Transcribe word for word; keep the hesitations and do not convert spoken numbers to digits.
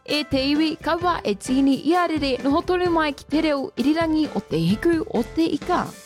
E te iwi, kaua e tini i arere noho tonu mai ki te reo irirangi o te hiku o te ika.